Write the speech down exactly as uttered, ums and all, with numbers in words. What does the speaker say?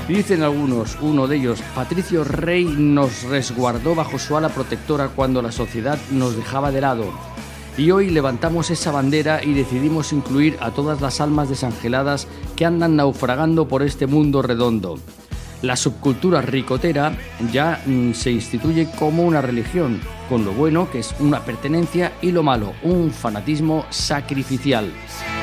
Dicen algunos, uno de ellos, Patricio Rey nos resguardó bajo su ala protectora cuando la sociedad nos dejaba de lado. Y hoy levantamos esa bandera y decidimos incluir a todas las almas desangeladas que andan naufragando por este mundo redondo. La subcultura ricotera ya mm, se instituye como una religión, con lo bueno que es una pertenencia y lo malo, un fanatismo sacrificial.